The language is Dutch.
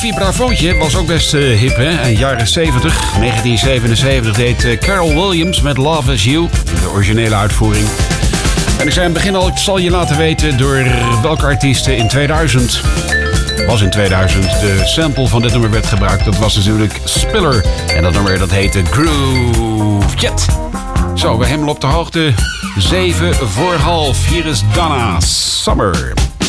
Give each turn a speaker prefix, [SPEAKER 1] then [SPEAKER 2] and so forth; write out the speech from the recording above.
[SPEAKER 1] Vibrafoontje was ook best hip, hè? In jaren 70. 1977 deed Carol Williams met Love Is You. De originele uitvoering. En ik zei aan het begin al, ik zal je laten weten door welke artiesten in 2000... was in 2000 de sample van dit nummer werd gebruikt. Dat was natuurlijk Spiller. En dat nummer dat heette Groove Jet. Zo, we helemaal op de hoogte. 7 voor half. Hier is Donna Summer.